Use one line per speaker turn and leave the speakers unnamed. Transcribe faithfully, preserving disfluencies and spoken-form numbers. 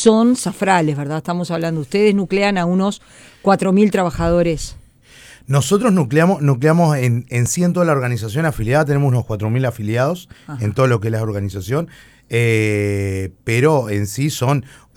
son Safrales, ¿verdad? Estamos hablando, ustedes nuclean a unos cuatro mil trabajadores.
Nosotros nucleamos, nucleamos en, en sí en toda la organización afiliada, tenemos unos cuatro mil afiliados. Ajá. En todo lo que es la organización, eh, pero en sí son